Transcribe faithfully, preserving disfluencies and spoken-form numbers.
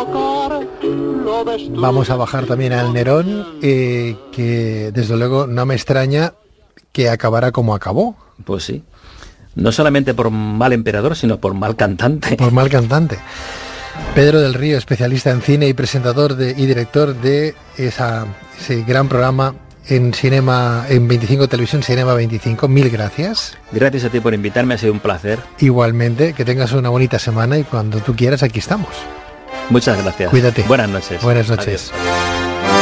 Vamos a bajar también al Nerón, eh, que desde luego no me extraña que acabara como acabó. Pues sí. No solamente por mal emperador, sino por mal cantante. Por mal cantante. Pedro del Río, especialista en cine y presentador de, y director de esa, ese gran programa en Cinema, en veinticinco Televisión, Cinema veinticinco. Mil gracias. Gracias a ti por invitarme, ha sido un placer. Igualmente, que tengas una bonita semana y cuando tú quieras aquí estamos. Muchas gracias. Cuídate. Buenas noches. Buenas noches. Adiós.